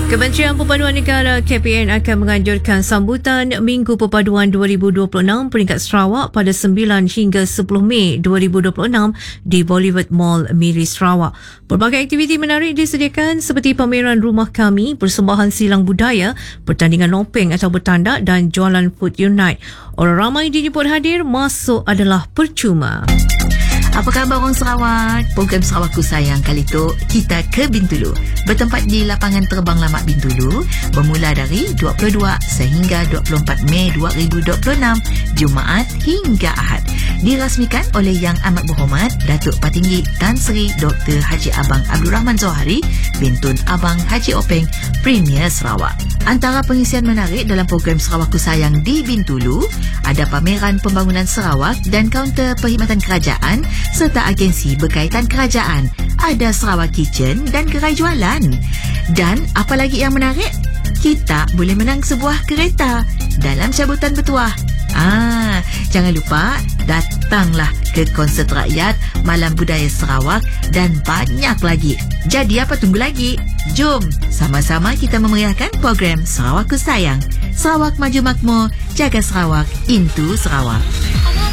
Kementerian Perpaduan Negara KPN akan menganjurkan sambutan Minggu Perpaduan 2026 peringkat Sarawak pada 9 hingga 10 Mei 2026 di Bollywood Mall Miri Sarawak. Berbagai aktiviti menarik disediakan seperti pameran rumah kami, persembahan silang budaya, pertandingan lopeng atau bertandak dan jualan Food Unite. Orang ramai dijemput hadir, masuk adalah percuma. Apa khabar orang Sarawak? Program Sarawakku Sayang kali tu kita ke Bintulu. Bertempat di lapangan terbang Lamak Bintulu bermula dari 22 sehingga 24 Mei 2026, Jumaat hingga Ahad. Dirasmikan oleh Yang Amat Berhormat Datuk Patinggi Tan Sri Dr. Haji Abang Abdul Rahman Zohari, Bintun Abang Haji Openg, Premier Sarawak. Antara pengisian menarik dalam program Sarawakku Sayang di Bintulu ada pameran pembangunan Sarawak dan kaunter perkhidmatan kerajaan serta agensi berkaitan kerajaan. Ada Sarawak Kitchen dan gerai jualan. Dan apa lagi yang menarik? Kita boleh menang sebuah kereta dalam cabutan bertuah. Jangan lupa datanglah ke konsert rakyat Malam Budaya Sarawak dan banyak lagi. Jadi apa tunggu lagi? Jom sama-sama kita memeriahkan program Sarawakku Sayang. Sarawak maju makmur, jaga Sarawak, Intu Sarawak.